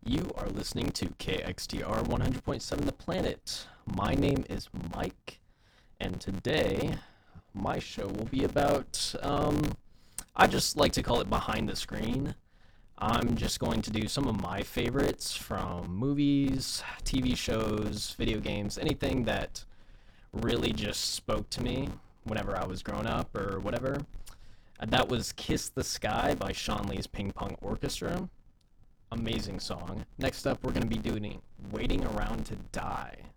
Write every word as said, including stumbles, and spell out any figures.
You are listening to K X T R one hundred point seven The Planet. My name is Mike, and today my show will be about, um, I just like to call it Behind the Screen. I'm just going to do some of my favorites from movies, T V shows, video games, anything that really just spoke to me whenever I was growing up or whatever. Uh, That was Kiss the Sky by Sean Lee's Ping Pong Orchestra. Amazing song. Next up, we're going to be doing Waiting Around to Die